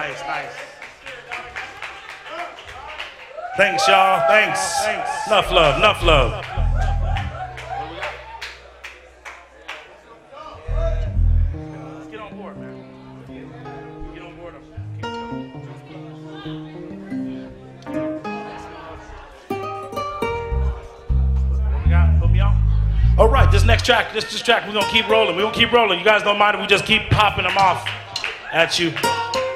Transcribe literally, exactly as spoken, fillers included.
nice, nice. Thanks, y'all. Thanks. Thanks. Enough love, enough love. Let's get on board, man. Get on board. What we got? Put me on. All right, this next track, this, this track, we're gonna keep rolling. We're gonna keep rolling. You guys don't mind if we just keep popping them off at you.